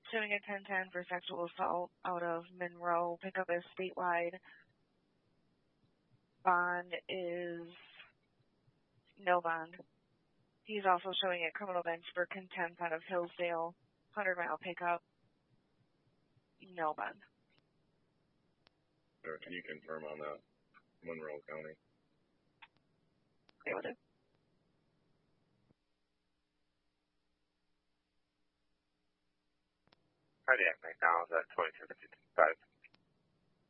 showing a 1010 for sexual assault out of Monroe. Pickup is statewide. Bond is no bond. He's also showing a criminal bench for contempt out of Hillsdale. 100-mile pickup. No bond. Sir, can you confirm on that? Monroe County. Okay, will do. Cardiac McDonald's at 2255.